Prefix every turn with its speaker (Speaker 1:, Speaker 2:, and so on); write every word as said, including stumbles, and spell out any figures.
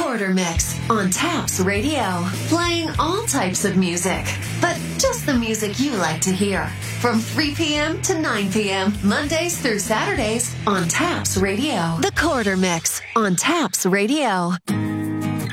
Speaker 1: Quarter Mix on Taps Radio. Playing all types of music, but just the music you like to hear. From three p.m. to nine p.m., Mondays through Saturdays on Taps Radio. The Quarter Mix on Taps Radio.